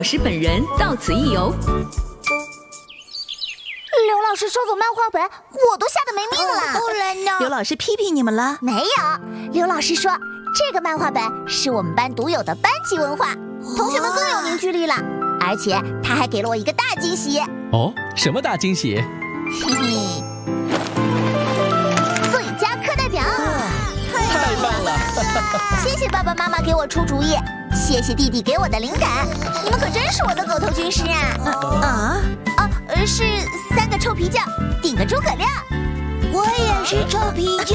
师本人到此一游。 刘老师收走漫画本，我都吓得没命了。 不然呢？ 刘老师批评你们了？ 没有，刘老师说这个漫画本是我们班独有的班级文化，同学们更有凝聚力了。而且他还给了我一个大惊喜。 哦，什么大惊喜？ 嘿嘿，最佳课代表。 太棒了！ 谢谢爸爸妈妈给我出主意，谢谢弟弟给我的灵感，你们可真是我的狗头军师啊！是3个臭皮匠顶个诸葛亮。 我也是臭皮匠。